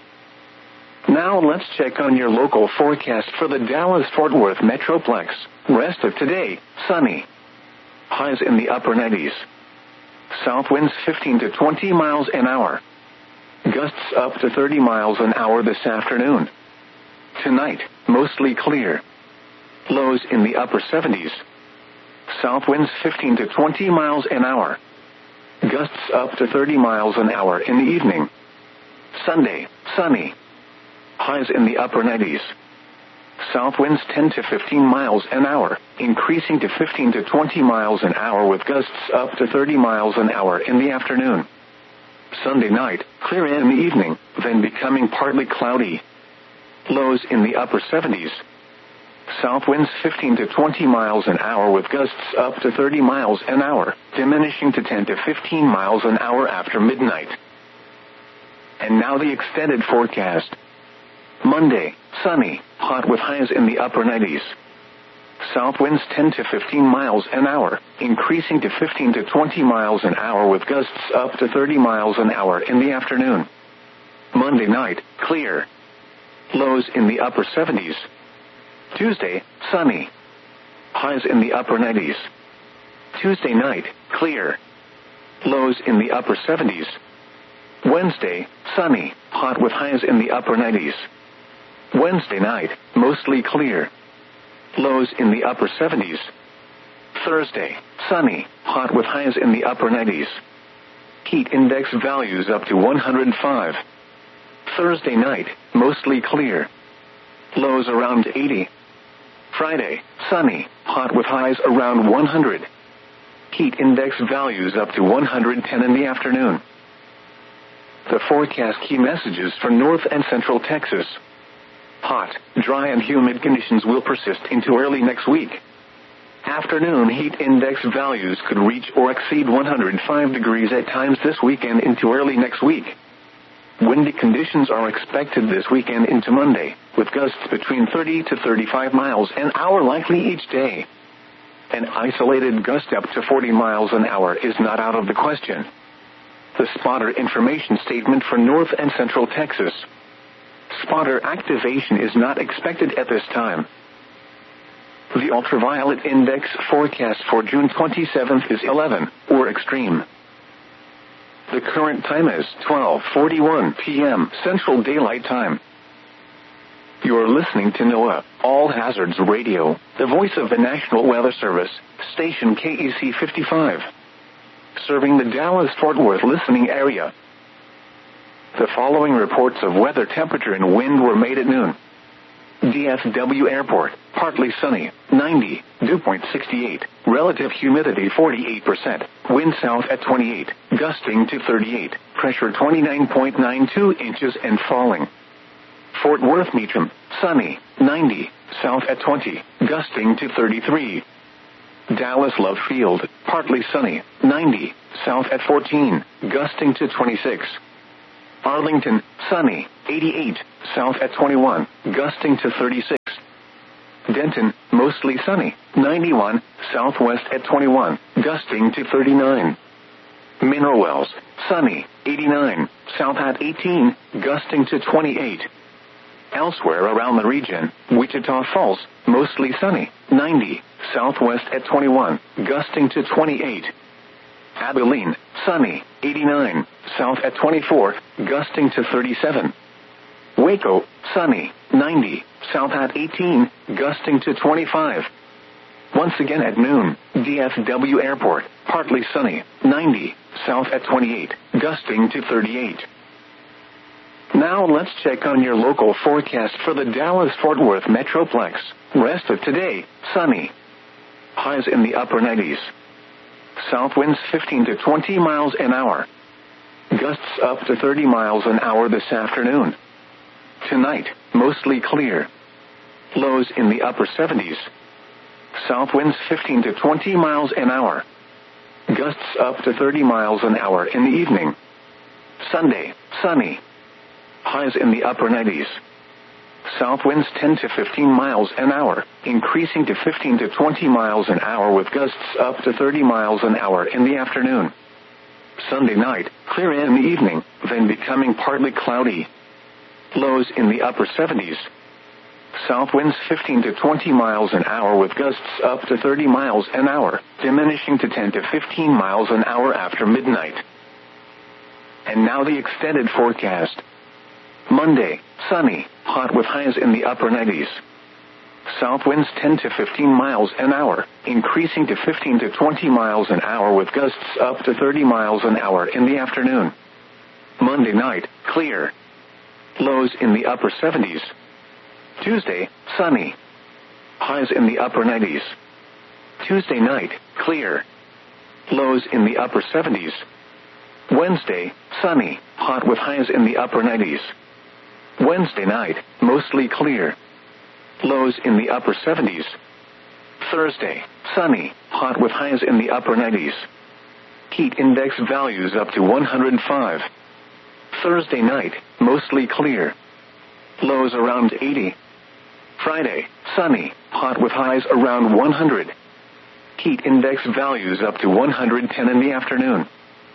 Now let's check on your local forecast for the Dallas-Fort Worth Metroplex. Rest of today, sunny. Highs in the upper nineties. South winds fifteen to twenty miles an hour. Gusts up to thirty miles an hour this afternoon. Tonight, mostly clear. Lows in the upper seventies. South winds fifteen to twenty miles an hour. Gusts up to thirty miles an hour in the evening. Sunday, sunny. Highs in the upper nineties. South winds ten to fifteen miles an hour, increasing to fifteen to twenty miles an hour with gusts up to thirty miles an hour in the afternoon. Sunday night, clear in the evening, then becoming partly cloudy. Lows in the upper seventies. South winds fifteen to twenty miles an hour with gusts up to thirty miles an hour, diminishing to ten to fifteen miles an hour after midnight. And now the extended forecast. Monday, sunny, hot with highs in the upper nineties. South winds ten to fifteen miles an hour, increasing to fifteen to twenty miles an hour with gusts up to thirty miles an hour in the afternoon. Monday night, clear. Lows in the upper seventies. Tuesday, sunny. Highs in the upper nineties. Tuesday night, clear. Lows in the upper seventies. Wednesday, sunny, hot with highs in the upper nineties. Wednesday night, mostly clear. Lows in the upper seventies. Thursday, sunny, hot with highs in the upper nineties. Heat index values up to one hundred five. Thursday night, mostly clear. Lows around eighty. Friday, sunny, hot with highs around one hundred. Heat index values up to one hundred ten in the afternoon. The forecast key messages for North and Central Texas. Hot, dry and humid conditions will persist into early next week. Afternoon heat index values could reach or exceed one hundred five degrees at times this weekend into early next week. Windy conditions are expected this weekend into Monday, with gusts between thirty to thirty-five miles an hour likely each day. An isolated gust up to forty miles an hour is not out of the question. The spotter information statement for North and Central Texas. Spotter activation is not expected at this time. The ultraviolet index forecast for June twenty-seventh is eleven, or extreme. The current time is twelve forty-one p.m. Central Daylight Time. You're listening to NOAA, All Hazards Radio, the voice of the National Weather Service, station K E C fifty-five. Serving the Dallas-Fort Worth listening area. The following reports of weather, temperature, and wind were made at noon. D F W Airport, partly sunny, ninety, dew point sixty-eight, relative humidity forty-eight percent, wind south at twenty-eight, gusting to thirty-eight, pressure twenty-nine point nine two inches and falling. Fort Worth Meacham, sunny, ninety, south at twenty, gusting to thirty-three. Dallas Love Field, partly sunny, ninety, south at fourteen, gusting to twenty-six. Arlington, sunny, eighty-eight, south at twenty-one, gusting to thirty-six. Denton, mostly sunny, ninety-one, southwest at twenty-one, gusting to thirty-nine. Mineral Wells, sunny, eighty-nine, south at eighteen, gusting to twenty-eight. Elsewhere around the region, Wichita Falls, mostly sunny, ninety, southwest at twenty-one, gusting to twenty-eight. Abilene, sunny, eighty-nine, south at twenty-four, gusting to thirty-seven. Waco, sunny, ninety, south at eighteen, gusting to twenty-five. Once again at noon, D F W Airport, partly sunny, ninety, south at twenty-eight, gusting to thirty-eight. Now let's check on your local forecast for the Dallas-Fort Worth Metroplex. Rest of today, sunny. Highs in the upper nineties. South winds fifteen to twenty miles an hour. Gusts up to thirty miles an hour this afternoon. Tonight, mostly clear. Lows in the upper seventies. South winds fifteen to twenty miles an hour. Gusts up to thirty miles an hour in the evening. Sunday, sunny. Highs in the upper nineties. South winds ten to fifteen miles an hour, increasing to fifteen to twenty miles an hour with gusts up to thirty miles an hour in the afternoon. Sunday night, clear in the evening, then becoming partly cloudy. Lows in the upper seventies. South winds fifteen to twenty miles an hour with gusts up to thirty miles an hour, diminishing to ten to fifteen miles an hour after midnight. And now the extended forecast. Monday, sunny, hot with highs in the upper nineties. South winds ten to fifteen miles an hour, increasing to fifteen to twenty miles an hour with gusts up to thirty miles an hour in the afternoon. Monday night, clear. Lows in the upper seventies. Tuesday, sunny. Highs in the upper nineties. Tuesday night, clear. Lows in the upper seventies. Wednesday, sunny, hot with highs in the upper nineties. Wednesday night, mostly clear. Lows in the upper seventies. Thursday, sunny, hot with highs in the upper nineties. Heat index values up to one hundred five. Thursday night, mostly clear. Lows around eighty. Friday, sunny, hot with highs around one hundred. Heat index values up to one hundred ten in the afternoon.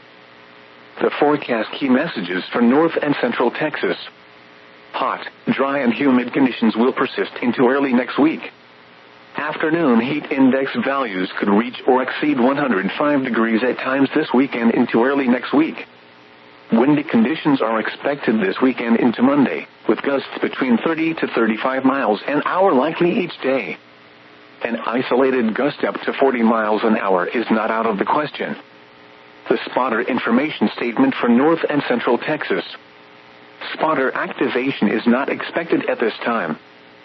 The forecast key messages for North and Central Texas. Hot, dry and humid conditions will persist into early next week. Afternoon heat index values could reach or exceed one hundred five degrees at times this weekend into early next week. Windy conditions are expected this weekend into Monday, with gusts between thirty to thirty-five miles an hour likely each day. An isolated gust up to forty miles an hour is not out of the question. The spotter information statement for North and Central Texas. Spotter activation is not expected at this time.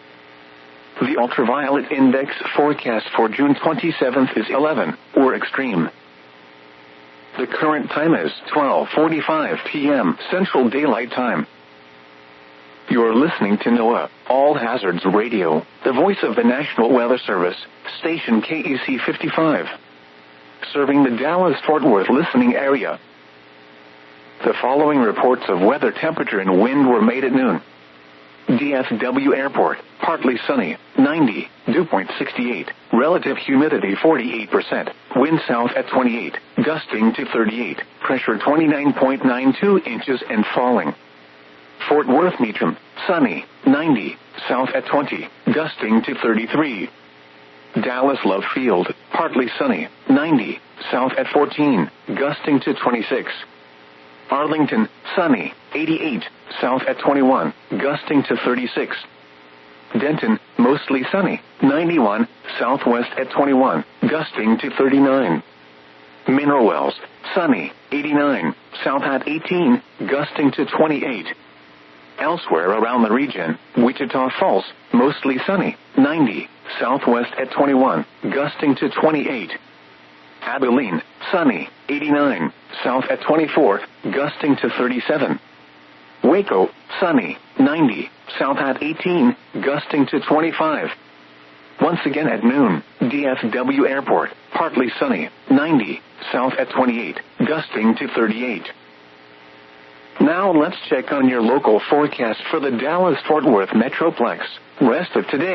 The ultraviolet index forecast for June twenty-seventh is eleven, or extreme. The current time is twelve forty-five p.m. Central Daylight Time. You're listening to NOAA, All Hazards Radio, the voice of the National Weather Service, station K E C fifty-five. Serving the Dallas-Fort Worth listening area. The following reports of weather temperature and wind were made at noon. D F W Airport, partly sunny, ninety, dew point sixty-eight, relative humidity forty-eight percent, wind south at twenty-eight, gusting to thirty-eight, pressure twenty-nine point nine two inches and falling. Fort Worth Meacham, sunny, ninety, south at twenty, gusting to thirty-three. Dallas Love Field, partly sunny, ninety, south at fourteen, gusting to twenty-six. Arlington, sunny, eighty-eight, south at twenty-one, gusting to thirty-six. Denton, mostly sunny, ninety-one, southwest at twenty-one, gusting to thirty-nine. Mineral Wells, sunny, eighty-nine, south at eighteen, gusting to twenty-eight. Elsewhere around the region, Wichita Falls, mostly sunny, ninety, southwest at twenty-one, gusting to twenty-eight. Abilene, sunny, eighty-nine, south at twenty-four, gusting to thirty-seven. Waco, sunny, ninety, south at eighteen, gusting to twenty-five. Once again at noon, D F W Airport, partly sunny, ninety, south at twenty-eight, gusting to thirty-eight. Now let's check on your local forecast for the Dallas-Fort Worth Metroplex. Rest of today.